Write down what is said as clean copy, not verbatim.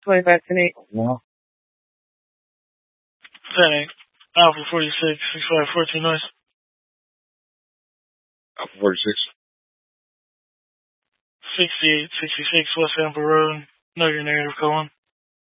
2510 Yeah. 10-8. Alpha 46, 6514 noise. Alpha 46. 6866 West Amber Road. Know your negative, go on.